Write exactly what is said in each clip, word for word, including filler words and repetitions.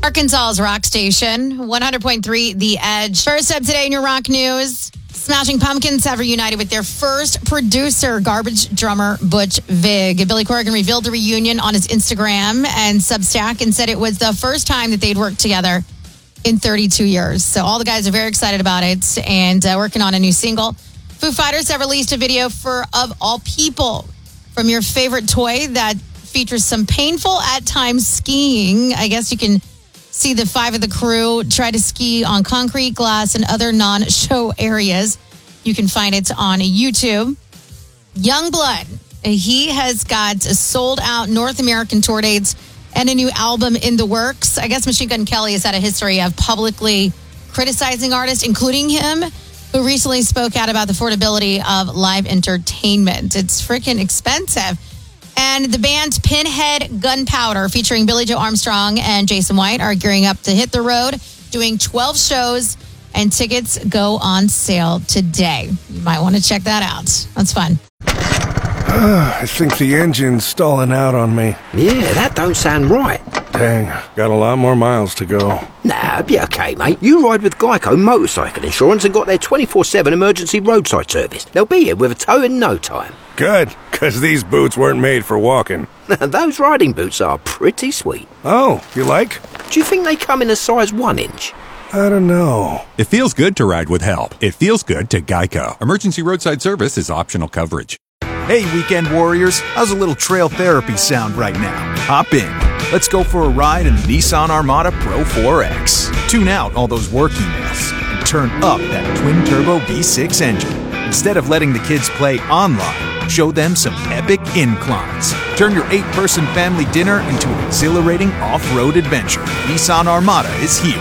Arkansas's rock station, one hundred point three The Edge. First up today in your rock news, Smashing Pumpkins have reunited with their first producer, Garbage drummer Butch Vig. Billy Corgan revealed the reunion on his Instagram and Substack and said it was the first time that they'd worked together in thirty-two years. So all the guys are very excited about it and uh, working on a new single. Foo Fighters have released a video for Of All People, from your favorite toy that features some painful at times skiing. I guess you can see the five of the crew try to ski on concrete, glass, and other non-show areas. You can find it on YouTube. Youngblood, he has got a sold-out North American tour dates and a new album in the works. I guess Machine Gun Kelly has had a history of publicly criticizing artists, including him, who recently spoke out about the affordability of live entertainment. It's freaking expensive. And the band Pinhead Gunpowder, featuring Billie Joe Armstrong and Jason White, are gearing up to hit the road, doing twelve shows, and tickets go on sale today. You might want to check that out. That's fun. I think the engine's stalling out on me. Yeah, that don't sound right. Dang, got a lot more miles to go. Nah, be okay, mate. You ride with Geico Motorcycle Insurance and got their twenty-four seven emergency roadside service. They'll be here with a tow in no time. Good, because these boots weren't made for walking. Those riding boots are pretty sweet. Oh, you like? Do you think they come in a size one inch? I don't know. It feels good to ride with help. It feels good to Geico. Emergency roadside service is optional coverage. Hey, weekend warriors. How's a little trail therapy sound right now? Hop in. Let's go for a ride in the Nissan Armada Pro four X. Tune out all those work emails and turn up that twin-turbo V six engine. Instead of letting the kids play online, show them some epic inclines. Turn your eight-person family dinner into an exhilarating off-road adventure. Nissan Armada is here.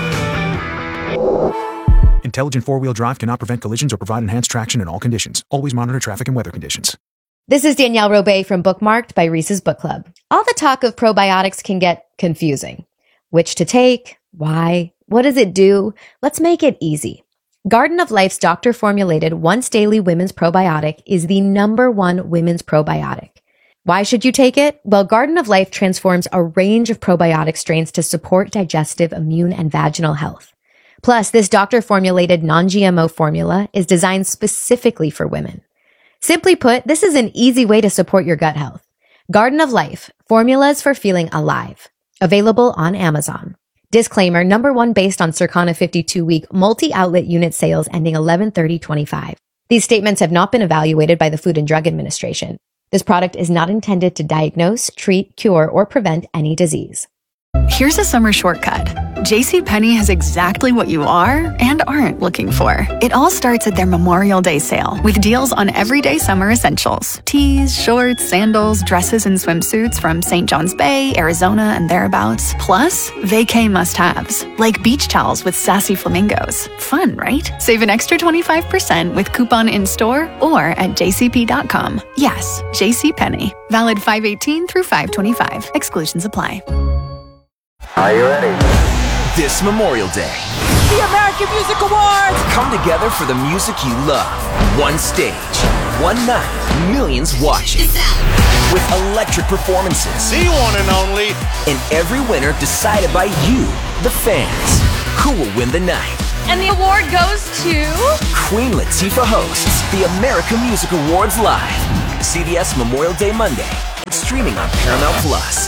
Intelligent four-wheel drive cannot prevent collisions or provide enhanced traction in all conditions. Always monitor traffic and weather conditions. This is Danielle Robay from Bookmarked by Reese's Book Club. All the talk of probiotics can get confusing. Which to take? Why? What does it do? Let's make it easy. Garden of Life's doctor-formulated once-daily women's probiotic is the number one women's probiotic. Why should you take it? Well, Garden of Life transforms a range of probiotic strains to support digestive, immune, and vaginal health. Plus, this doctor-formulated non-G M O formula is designed specifically for women. Simply put, this is an easy way to support your gut health. Garden of Life, formulas for feeling alive. Available on Amazon. Disclaimer, number one based on Circana fifty-two week multi-outlet unit sales ending eleven thirty twenty-five. These statements have not been evaluated by the Food and Drug Administration. This product is not intended to diagnose, treat, cure, or prevent any disease. Here's a summer shortcut. JCPenney has exactly what you are and aren't looking for. It all starts at their Memorial Day sale with deals on everyday summer essentials. Tees, shorts, sandals, dresses, and swimsuits from Saint John's Bay, Arizona, and thereabouts. Plus, vacay must-haves, like beach towels with sassy flamingos. Fun, right? Save an extra twenty-five percent with coupon in-store or at j c p dot com. Yes, JCPenney. Valid five eighteen through five twenty-five. Exclusions apply. Are you ready? This Memorial Day, the American Music Awards come together for the music you love. One stage, one night, millions watching. With electric performances. The one and only. And every winner decided by you, the fans. Who will win the night? And the award goes to... Queen Latifah hosts the American Music Awards live. C B S Memorial Day Monday. Streaming on Paramount Plus.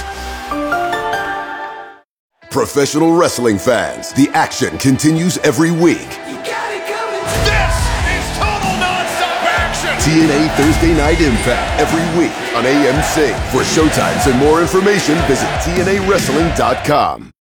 Professional wrestling fans, the action continues every week. You got it coming. This is total nonstop action. T N A Thursday Night Impact every week on A M C. For showtimes and more information, visit T N A wrestling dot com.